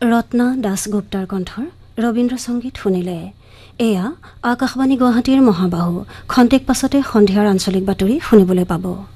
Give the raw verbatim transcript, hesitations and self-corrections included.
ৰত্না দাসগুপ্তাৰ কণ্ঠৰ ৰবীন্দ্ৰ সংগীত শুনিলে। এয়া আকাশবাণী গুৱাহাটীৰ মহাবাহু। খন্তেক পাছতে সন্ধিয়াৰ আঞ্চলিক বাতৰি শুনিবলৈ পাব।